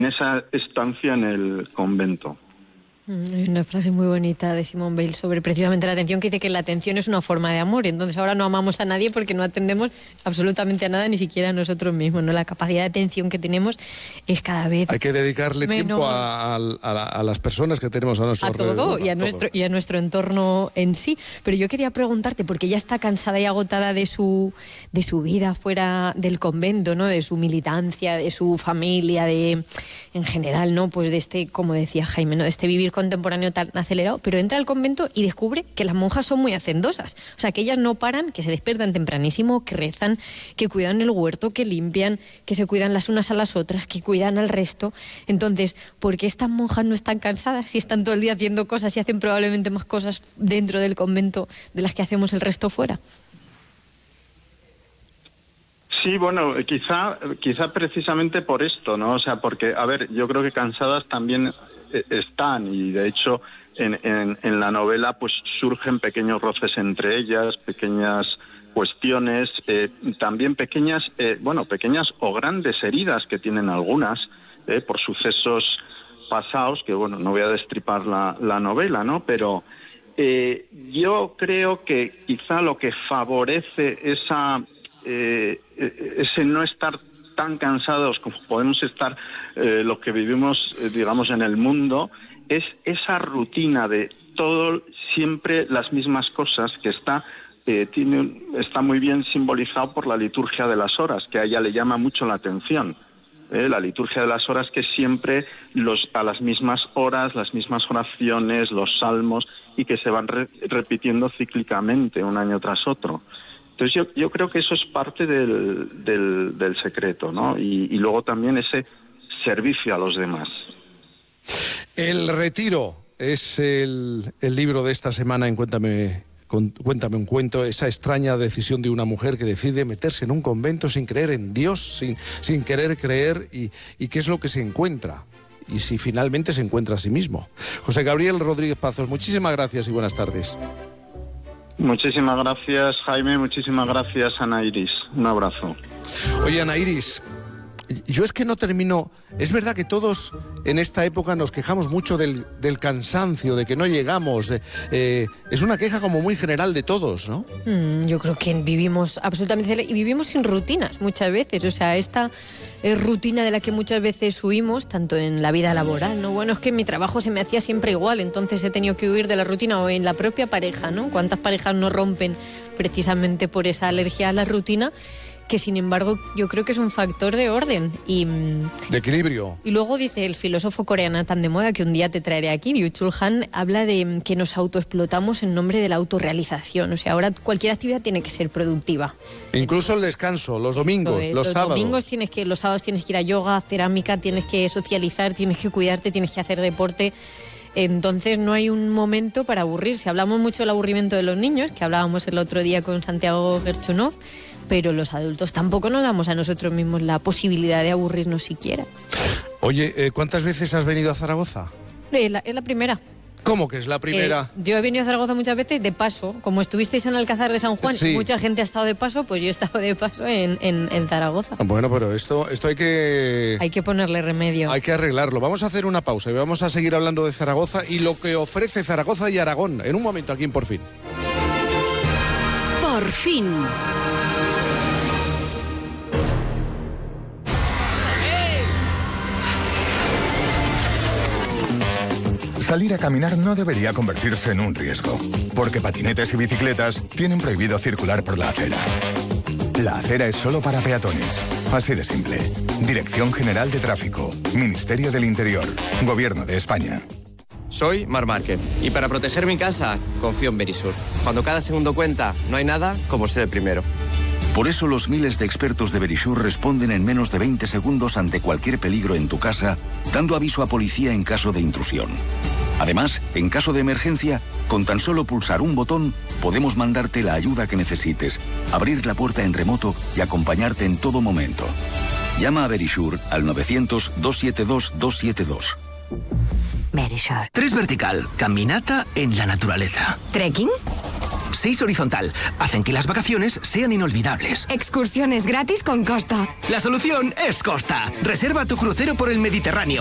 esa estancia en el convento. Hay una frase muy bonita de Simone Weil sobre precisamente la atención, que dice que la atención es una forma de amor. Entonces ahora no amamos a nadie porque no atendemos absolutamente a nada, ni siquiera a nosotros mismos, ¿no? La capacidad de atención que tenemos es cada vez hay que dedicarle menos tiempo a las personas que tenemos a nuestro alrededor. Todo y a nuestro entorno en sí. Pero yo quería preguntarte, porque ella está cansada y agotada de su vida fuera del convento, ¿no? De su militancia, de su familia, en general, ¿no? Pues de este, como decía Jaime, ¿no? De este vivir contemporáneo tan acelerado, pero entra al convento y descubre que las monjas son muy hacendosas. O sea, que ellas no paran, que se despiertan tempranísimo, que rezan, que cuidan el huerto, que limpian, que se cuidan las unas a las otras, que cuidan al resto. Entonces, ¿por qué estas monjas no están cansadas si están todo el día haciendo cosas y hacen probablemente más cosas dentro del convento de las que hacemos el resto fuera? Sí, bueno, quizá precisamente por esto, ¿no? O sea, porque, a ver, yo creo que cansadas también están, y de hecho en la novela pues surgen pequeños roces entre ellas, pequeñas cuestiones, también pequeñas o grandes heridas que tienen algunas por sucesos pasados, que bueno, no voy a destripar la novela, ¿no? Pero yo creo que quizá lo que favorece ese no estar tan cansados como podemos estar los que vivimos, digamos, en el mundo, es esa rutina de todo, siempre las mismas cosas, que está muy bien simbolizado por la liturgia de las horas, que a ella le llama mucho la atención. La liturgia de las horas, que siempre a las mismas horas, las mismas oraciones, los salmos, y que se van repitiendo cíclicamente un año tras otro. Entonces yo creo que eso es parte del secreto, ¿no? Y luego también ese servicio a los demás. El retiro es el libro de esta semana en Cuéntame un cuento, esa extraña decisión de una mujer que decide meterse en un convento sin creer en Dios, sin querer creer, y qué es lo que se encuentra, y si finalmente se encuentra a sí mismo. José Gabriel Rodríguez Pazos, muchísimas gracias y buenas tardes. Muchísimas gracias, Jaime, muchísimas gracias, Ana Iris. Un abrazo. Oye, Ana Iris, yo es que no termino... Es verdad que todos en esta época nos quejamos mucho del cansancio, de que no llegamos. Es una queja como muy general de todos, ¿no? Yo creo que vivimos absolutamente... Y vivimos sin rutinas muchas veces. O sea, esta rutina de la que muchas veces huimos, tanto en la vida laboral, ¿no? Bueno, es que mi trabajo se me hacía siempre igual, entonces he tenido que huir de la rutina, o en la propia pareja, ¿no? ¿Cuántas parejas no rompen precisamente por esa alergia a la rutina? Que sin embargo yo creo que es un factor de orden y de equilibrio. Y luego dice el filósofo coreano tan de moda que un día te traeré aquí, Byung-Chul Han, habla de que nos autoexplotamos en nombre de la autorrealización. O sea, ahora cualquier actividad tiene que ser productiva. Incluso el descanso, los domingos, los sábados. Los sábados tienes que ir a yoga, cerámica, tienes que socializar, tienes que cuidarte, tienes que hacer deporte. Entonces no hay un momento para aburrirse. Hablamos mucho del aburrimiento de los niños, que hablábamos el otro día con Santiago Gerchunov, pero los adultos tampoco nos damos a nosotros mismos la posibilidad de aburrirnos siquiera. Oye, ¿cuántas veces has venido a Zaragoza? Es la primera. ¿Cómo que es la primera? Yo he venido a Zaragoza muchas veces de paso. Como estuvisteis en Alcázar de San Juan, sí, y mucha gente ha estado de paso, pues yo he estado de paso en Zaragoza. Bueno, pero esto hay que... Hay que ponerle remedio. Hay que arreglarlo. Vamos a hacer una pausa y vamos a seguir hablando de Zaragoza y lo que ofrece Zaragoza y Aragón. En un momento aquí en Por Fin. Por Fin. Salir a caminar no debería convertirse en un riesgo, porque patinetes y bicicletas tienen prohibido circular por la acera. La acera es solo para peatones. Así de simple. Dirección General de Tráfico, Ministerio del Interior, Gobierno de España. Soy Marc Márquez y para proteger mi casa confío en Verisur. Cuando cada segundo cuenta, no hay nada como ser el primero. Por eso los miles de expertos de Verisur responden en menos de 20 segundos ante cualquier peligro en tu casa, dando aviso a policía en caso de intrusión. Además, en caso de emergencia, con tan solo pulsar un botón, podemos mandarte la ayuda que necesites, abrir la puerta en remoto y acompañarte en todo momento. Llama a Verisur al 900-272-272. Verisur. 3 Vertical, caminata en la naturaleza. ¿Trekking? 6 horizontal. Hacen que las vacaciones sean inolvidables. Excursiones gratis con Costa. La solución es Costa. Reserva tu crucero por el Mediterráneo.